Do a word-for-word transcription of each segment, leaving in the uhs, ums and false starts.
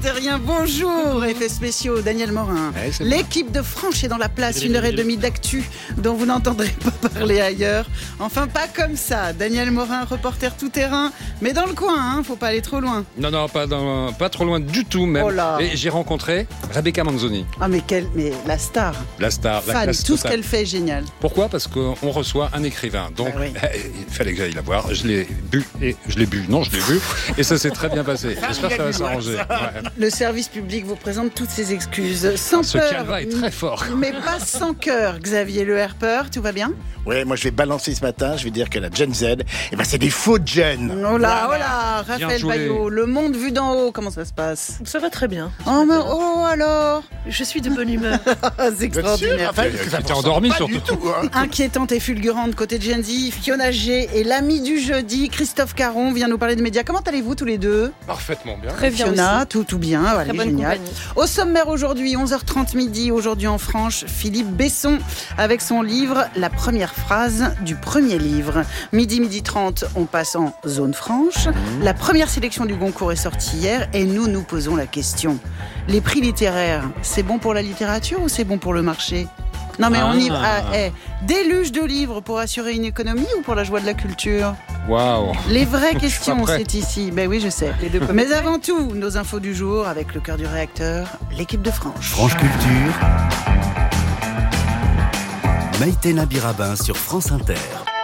vingt et un, bonjour, effets spéciaux, Daniel Morin. Ouais, L'équipe de Franche est dans la place, une heure et demie d'actu dont vous n'entendrez pas parler ailleurs. Enfin, pas comme ça. Daniel Morin, reporter tout-terrain, mais dans le coin, hein, faut pas aller trop loin. Non, non, pas, dans, pas trop loin du tout même. Oh là. Et j'ai rencontré Rebecca Manzoni. Ah, mais, quelle, mais la star. La star, la Fan, classe tout ce totale. qu'elle fait est génial. Pourquoi ? Parce qu'on reçoit un écrivain. Donc, Bah oui. il fallait que j'aille la voir. Je l'ai bu et je l'ai bu. Non, je l'ai bu. Et ça s'est très bien passé. J'espère que ça va s'arranger. Ouais. Le service public vous présente toutes ses excuses. Sans Ce peur, calva est très fort. mais pas sans cœur. Xavier Le Herper, tout va bien ? Ouais, moi je vais balancer ce matin, je vais dire que la Gen Z, eh ben c'est des faux jeunes. Oh là, oh là, Bien Raphaël joué. Baillot, le monde vu d'en haut, comment ça se passe ? Ça va très bien. Oh, mais, oh alors Je suis de bonne humeur. C'est extraordinaire. Raphaël, parce que ça Tu t'es ressemble endormi pas surtout. du tout, hein. Inquiétante et fulgurante côté Gen Z, Fiona G et l'ami du jeudi, Christophe Caron, vient nous parler de médias. Comment allez-vous tous les deux ? Parfaitement bien. Très bien Fiona, aussi. tout, tout bien, allez, Très bonne génial. compagnie. Au sommaire aujourd'hui, onze heures trente midi, aujourd'hui en Franche, Philippe Besson avec son livre La première phrase du premier livre. Midi, midi trente, on passe en zone franche. La première sélection du Goncourt est sortie hier et nous nous posons la question. Les prix littéraires, c'est bon pour la littérature ou c'est bon pour le marché ? Non mais on y va. Ah. Ah, eh, déluge de livres pour assurer une économie ou pour la joie de la culture ? Waouh. Les vraies Je suis questions, pas prêt. c'est ici. Ben oui, je sais. Les deux peuvent Mais être avant tout, nos infos du jour avec le cœur du réacteur, l'équipe de Franche. France Culture, Maïtena Birabin sur France Inter.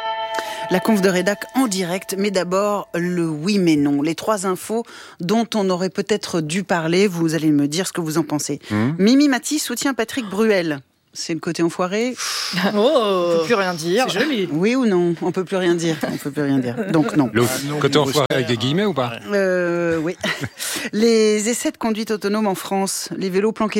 La conf de rédac en direct, mais d'abord le oui mais non. Les trois infos dont on aurait peut-être dû parler, vous allez me dire ce que vous en pensez. Mmh. Mimi Mati soutient Patrick Bruel. C'est le côté enfoiré ? Oh, on peut plus rien dire. C'est joli. Oui ou non ? On peut plus rien dire. On peut plus rien dire. Donc non. Le non, côté niveau enfoiré sphère, avec des guillemets ou pas ? Euh, oui. Les essais de conduite autonome en France. Les vélos, planquez-vous ?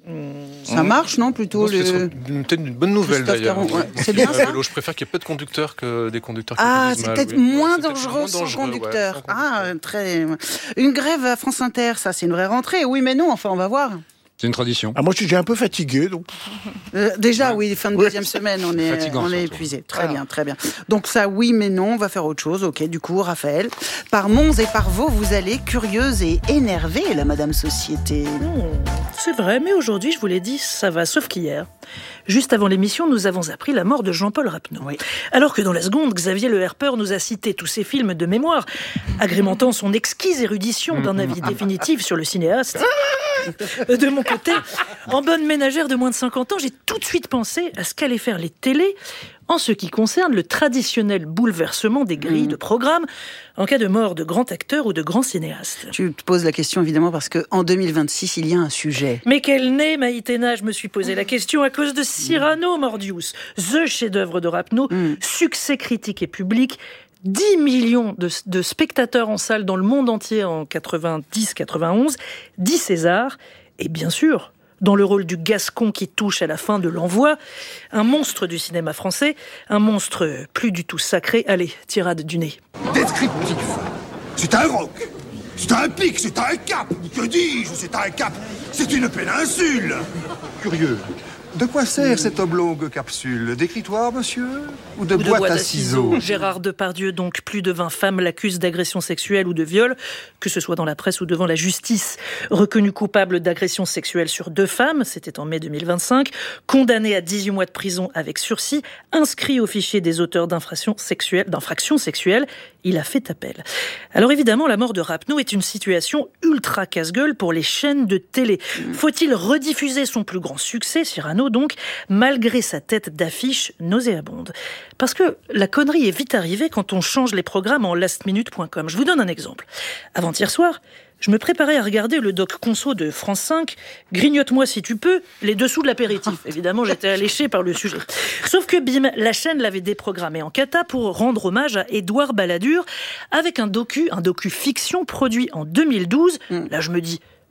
Ça marche, non, plutôt Non, le... c'est peut-être une bonne nouvelle Christophe d'ailleurs. Caron, ouais. Moi C'est qui bien, fais ça un vélo, je préfère qu'il y ait peu de conducteurs que des conducteurs qui Ah, conduisent c'est mal, peut-être oui. moins C'est peut-être dangereux moins sans dangereux, ouais, conducteur. sans Ah, très. Une grève à France Inter, ça, c'est une vraie rentrée. Oui, mais non, enfin, on va voir. C'est une tradition. Ah, moi je suis un peu fatigué, donc Euh, déjà, oui, fin de Ouais. deuxième semaine, on est, Fatigant, on est surtout. épuisé. Très bien, très bien. Donc ça, oui, mais non, on va faire autre chose. Ok, du coup, Raphaël, par Mons et par Vaux, vous allez curieuse et énervée, la Madame Société. Hmm, c'est vrai, mais aujourd'hui, je vous l'ai dit, ça va, sauf qu'hier. Juste avant l'émission, nous avons appris la mort de Jean-Paul Rapneau. Oui. Alors que dans la seconde, Xavier Le Herper nous a cité tous ses films de mémoire, agrémentant son exquise érudition d'un avis définitif sur le cinéaste. De mon côté, en bonne ménagère de moins de cinquante ans, j'ai tout de suite pensé à ce qu'allaient faire les télés en ce qui concerne le traditionnel bouleversement des grilles de programme en cas de mort de grands acteurs ou de grands cinéastes. Tu te poses la question, évidemment, parce qu'en deux mille vingt-six, il y a un sujet. Mais quel nez, Maïtena, je me suis posé la question à cause de Cyrano Mordius, the chef-d'œuvre de Rapneau, Mm. succès critique et public, dix millions de, de spectateurs en salle dans le monde entier en quatre-vingt-dix quatre-vingt-onze, dix Césars, et bien sûr, dans le rôle du Gascon qui touche à la fin de l'envoi, un monstre du cinéma français, un monstre plus du tout sacré. Allez, tirade du nez. Descriptif. C'est un roc. C'est un pic, c'est un cap. Que dis-je, c'est un cap. C'est une péninsule. Curieux. De quoi sert cette oblongue capsule ? D'écritoire, monsieur ? Ou de Ou de boîte à ciseaux ? Gérard Depardieu, donc plus de vingt femmes l'accusent d'agression sexuelle ou de viol, que ce soit dans la presse ou devant la justice. Reconnu coupable d'agression sexuelle sur deux femmes, c'était en mai deux mille vingt-cinq, condamné à dix-huit mois de prison avec sursis, inscrit au fichier des auteurs d'infractions sexuelles, d'infractions sexuelles, il a fait appel. Alors évidemment, la mort de Rapneau est une situation ultra casse-gueule pour les chaînes de télé. Faut-il rediffuser son plus grand succès, Cyrano donc, malgré sa tête d'affiche nauséabonde ? Parce que la connerie est vite arrivée quand on change les programmes en last minute point com. Je vous donne un exemple. Avant-hier soir, je me préparais à regarder le doc conso de France cinq, Grignote-moi si tu peux, les dessous de l'apéritif. Évidemment, j'étais alléché par le sujet. Sauf que bim, la chaîne l'avait déprogrammé en cata pour rendre hommage à Édouard Balladur avec un docu, un docu-fiction produit en deux mille douze. Là, je me dis,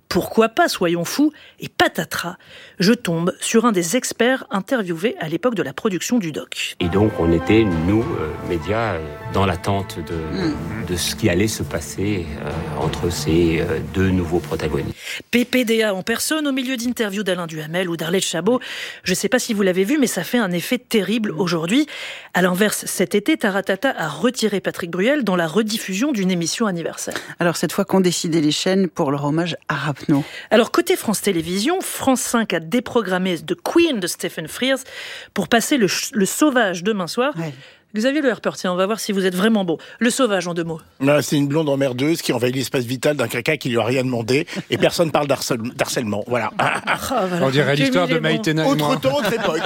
Pourquoi pas, soyons fous. Et patatras, je tombe sur un des experts interviewés à l'époque de la production du doc. Et donc on était, nous, euh, médias, euh, dans l'attente de, mmh. de ce qui allait se passer euh, entre ces euh, deux nouveaux protagonistes. P P D A en personne, au milieu d'interviews d'Alain Duhamel ou d'Arlette Chabot. Je ne sais pas si vous l'avez vu, mais ça fait un effet terrible aujourd'hui. À l'inverse, cet été, Taratata a retiré Patrick Bruel dans la rediffusion d'une émission anniversaire. Alors cette fois qu'ont décidé les chaînes pour leur hommage à Rapneau. Alors côté France Télévisions, France cinq a déprogrammé The Queen de Stephen Frears pour passer le, le Sauvage demain soir. Ouais. Xavier Le Herper, tiens, on va voir si vous êtes vraiment bon. Le Sauvage, en deux mots. Non, c'est une blonde emmerdeuse qui envahit l'espace vital d'un caca qui lui a rien demandé et personne parle d'harcèle- d'harcèlement. Voilà. Ah, voilà. On dirait l'histoire de Maïtena et moi. Autre temps, autre époque.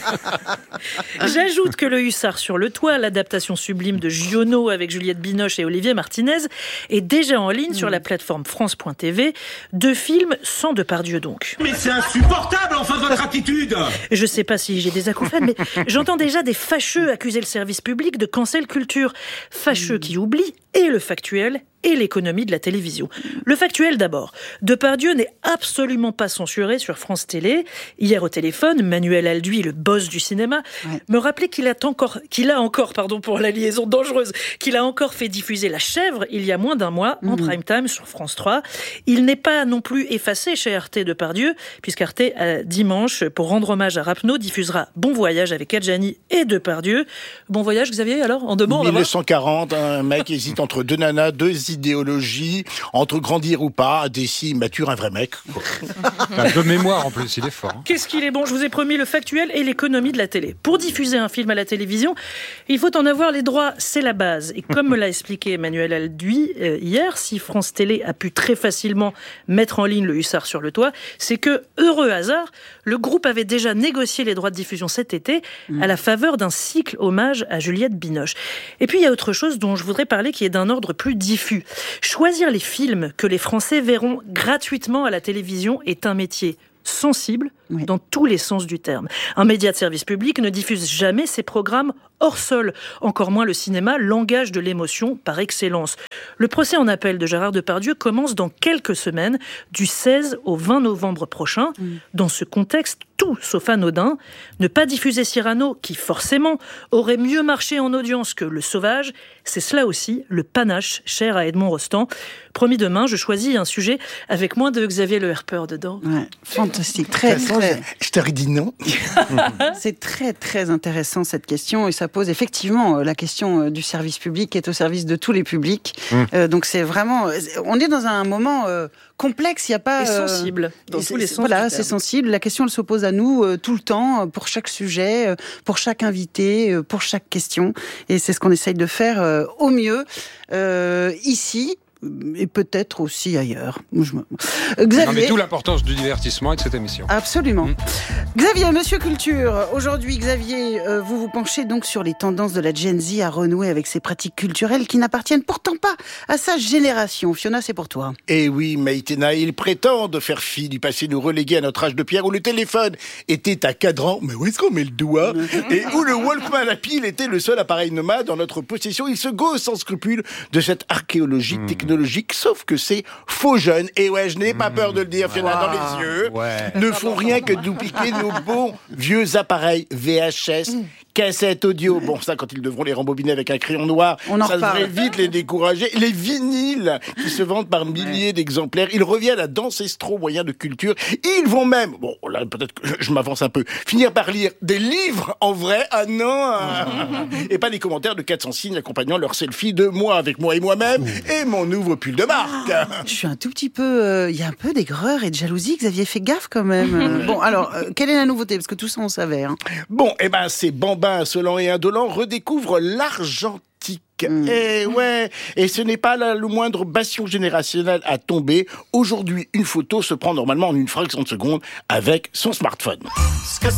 J'ajoute que Le Hussard sur le toit, l'adaptation sublime de Giono avec Juliette Binoche et Olivier Martinez, est déjà en ligne mmh. sur la plateforme France point T V. Deux films sans Depardieu donc. Mais c'est insupportable, enfin, votre attitude. Je sais pas si j'ai des acouphènes, mais j'entends déjà des fâcheux accuser le service public de cancel culture. Fâcheux mmh. qui oublient et le factuel et l'économie de la télévision. Le factuel d'abord. Depardieu n'est absolument pas censuré sur France Télé. Hier au téléphone, Manuel Alduy, le boss du cinéma, ouais. me rappelait qu'il a encore, qu'il a encore, pardon pour la liaison dangereuse, qu'il a encore fait diffuser La Chèvre il y a moins d'un mois mmh. en prime time sur France trois. Il n'est pas non plus effacé chez Arte Depardieu, puisqu'Arte, euh, dimanche, pour rendre hommage à Rapneau, diffusera Bon Voyage avec Adjani et Depardieu. Bon Voyage, Xavier, alors, en deux mots, mille neuf cent quarante, un mec hésite entre deux nanas, deux idéologies, entre grandir ou pas, Dessy mature un vrai mec. Un peu mémoire en plus, il est fort. Hein. Qu'est-ce qu'il est bon, je vous ai promis le factuel et l'économie de la télé. Pour diffuser un film à la télévision, il faut en avoir les droits, c'est la base. Et comme me l'a expliqué Emmanuel Alduy euh, hier, si France Télé a pu très facilement mettre en ligne Le Hussard sur le toit, c'est que, heureux hasard, le groupe avait déjà négocié les droits de diffusion cet été à la faveur d'un cycle hommage à Juliette Binoche. Et puis il y a autre chose dont je voudrais parler qui est d'un ordre plus diffus. Choisir les films que les Français verront gratuitement à la télévision est un métier sensible oui. dans tous les sens du terme. Un média de service public ne diffuse jamais ses programmes hors sol, encore moins le cinéma, langage de l'émotion par excellence. Le procès en appel de Gérard Depardieu commence dans quelques semaines, du seize au vingt novembre prochain. Mmh. Dans ce contexte, tout sauf anodin, ne pas diffuser Cyrano, qui forcément aurait mieux marché en audience que Le Sauvage, c'est cela aussi le panache cher à Edmond Rostand. Promis demain, je choisis un sujet avec moins de Xavier Le Herper dedans. Ouais, fantastique, très, très... Je t'aurais dit non. C'est très, très intéressant cette question et ça pose effectivement la question du service public qui est au service de tous les publics. Mmh. Euh, donc c'est vraiment... On est dans un moment euh, complexe, il n'y a pas... Et sensible, dans tous les sens. Voilà, c'est sensible. La question, elle se pose à nous euh, tout le temps, pour chaque sujet, euh, pour chaque invité, euh, pour chaque question. Et c'est ce qu'on essaye de faire euh, au mieux euh, ici. Et peut-être aussi ailleurs. Je me... Xavier... Non, mais d'où l'importance du divertissement et de cette émission. Absolument. Mmh. Xavier, Monsieur Culture, aujourd'hui, Xavier, euh, vous vous penchez donc sur les tendances de la Gen Z à renouer avec ces pratiques culturelles qui n'appartiennent pourtant pas à sa génération. Fiona, c'est pour toi. Eh oui, Maïtena, ils prétendent faire fi du passé, nous reléguer à notre âge de pierre où le téléphone était à cadran, mais où est-ce qu'on met le doigt et où le Walkman à pile était le seul appareil nomade en notre possession. Ils se gaussent sans scrupule de cette archéologie mmh. technologique. Sauf que c'est faux jeunes. Et ouais, je n'ai pas peur de le dire, Fiona, wow. dans les yeux. Ouais. Ne font rien que nous piquer nos bons vieux appareils V H S, mmh. cassettes audio. Bon, ça, quand ils devront les rembobiner avec un crayon noir, On ça devrait vite les décourager. Les vinyles qui se vendent par milliers ouais. d'exemplaires, ils reviennent à d'ancestraux moyens de culture. Ils vont même, bon, là, peut-être que je, je m'avance un peu, finir par lire des livres en vrai. Ah non Et pas des commentaires de quatre cents signes accompagnant leur selfie de moi avec moi et moi-même et mon nouveau pull de marque. Ah, je suis un tout petit peu... Il euh, y a un peu d'aigreur et de jalousie. Xavier, fait gaffe quand même. Bon, alors, euh, quelle est la nouveauté? Parce que tout ça, on savait. Hein. Bon, eh ben, c'est Bambin, insolent et indolent, redécouvre l'argentique. Mmh. Et ouais, et ce n'est pas là le moindre bastion générationnel à tomber. Aujourd'hui, une photo se prend normalement en une fraction de seconde avec son smartphone.